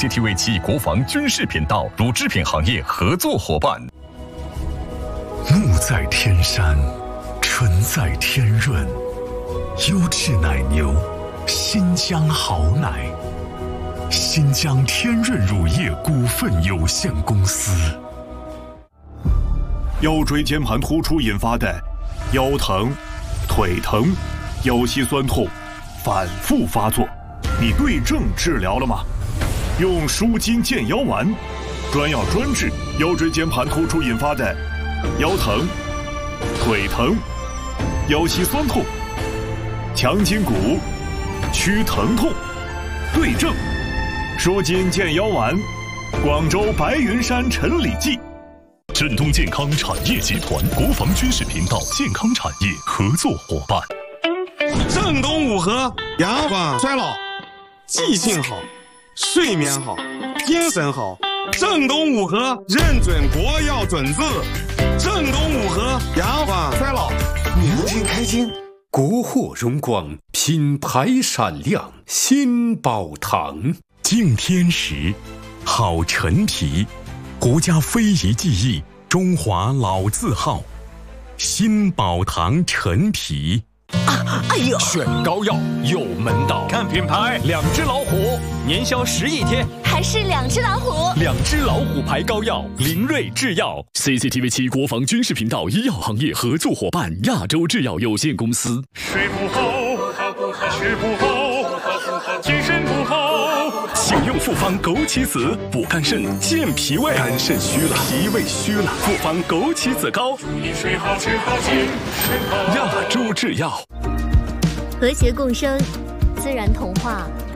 CCTV 7国防军事频道乳制品行业合作伙伴。 木在天山，春在天润，优质奶牛，新疆好奶。新疆天润乳业股份有限公司。 腰椎间盘突出引发的腰疼、腿疼、腰膝酸痛反复发作，你对症治疗了吗？用舒筋健腰丸，专药专治腰椎间盘突出引发的腰疼、腿疼、腰膝酸痛，强筋骨，祛疼痛，对症舒筋健腰丸，广州白云山陈李记。 振东健康产业集团国防军事频道健康产业合作伙伴。 正东五合，延缓衰老，记性好，睡眠好，精神好。正东五合认准国药准字，正东五合延缓衰老， 年轻开心，国货荣光，品牌闪亮，新宝堂。 敬天时，好陈皮，国家非遗技艺，中华老字号，新宝堂陈皮。 哎呦！ 选膏药有门道， 看品牌 ，2只老虎， 年销11天， 还是2只老虎 ，2只老虎牌膏药，林瑞制药 CCTV 7国防军事频道医药行业合作伙伴亚洲制药有限公司。 睡不好，吃不好，精神不好， 请用复方枸杞子补肝肾、健脾胃。 肝肾虚了，脾胃虚了， 复方枸杞子膏。 注意睡好，吃好，精神好。 亚洲制药。 和谐共生，自然童话。